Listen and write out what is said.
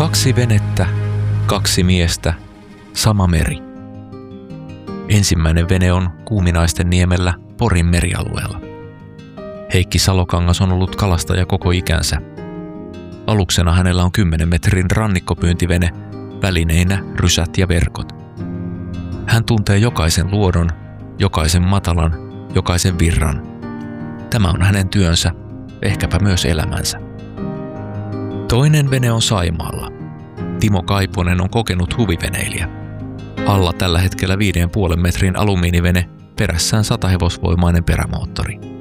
2 venettä, 2 miestä, sama meri. Ensimmäinen vene on Kuuminaisten niemellä Porin merialueella. Heikki Salokangas on ollut kalastaja koko ikänsä. Aluksena hänellä on 10 metrin rannikkopyyntivene, välineinä rysät ja verkot. Hän tuntee jokaisen luodon, jokaisen matalan, jokaisen virran. Tämä on hänen työnsä, ehkäpä myös elämänsä. Toinen vene on Saimaalla. Timo Kaiponen on kokenut huviveneilijä. Alla tällä hetkellä 5,5 metrin alumiinivene, perässään 100 hevosvoimainen perämoottori.